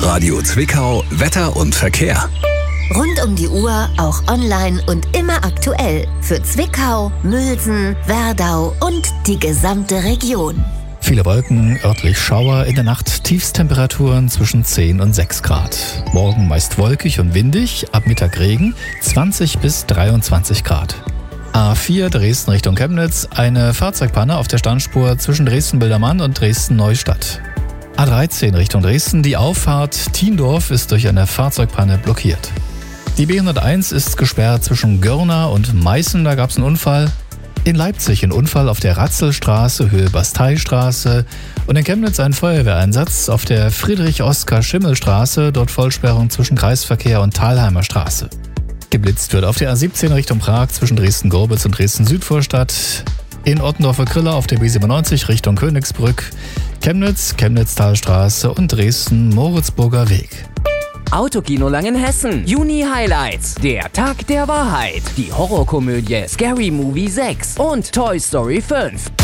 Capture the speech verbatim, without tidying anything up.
Radio Zwickau Wetter und Verkehr. Rund um die Uhr, auch online und immer aktuell. Für Zwickau, Mülsen, Werdau und die gesamte Region. Viele Wolken, örtlich Schauer, in der Nacht Tiefstemperaturen zwischen zehn und sechs Grad. Morgen meist wolkig und windig, ab Mittag Regen, zwanzig bis dreiundzwanzig Grad. A vier Dresden Richtung Chemnitz, eine Fahrzeugpanne auf der Standspur zwischen Dresden-Bildermann und Dresden-Neustadt. A dreizehn Richtung Dresden, die Auffahrt Thiendorf ist durch eine Fahrzeugpanne blockiert. Die B hunderteins ist gesperrt zwischen Görna und Meißen, da gab es einen Unfall. In Leipzig ein Unfall auf der Ratzelstraße, Höhe Basteistraße. Und in Chemnitz ein Feuerwehreinsatz auf der Friedrich-Oskar-Schimmel-Straße, dort Vollsperrung zwischen Kreisverkehr und Thalheimer Straße. Geblitzt wird auf der A siebzehn Richtung Prag zwischen Dresden-Gorbitz und Dresden-Südvorstadt. In Ottendorfer Krille auf der B siebenundneunzig Richtung Königsbrück. Chemnitz, Chemnitztalstraße und Dresden-Moritzburger Weg. Autokino Langenhessen. Juni Highlights. Der Tag der Wahrheit. Die Horrorkomödie Scary Movie sechs und Toy Story fünf.